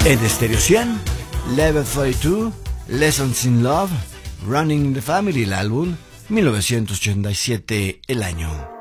En Stereo 100, Level 42, Lessons in Love, Running in the Family, el álbum, 1987 el año.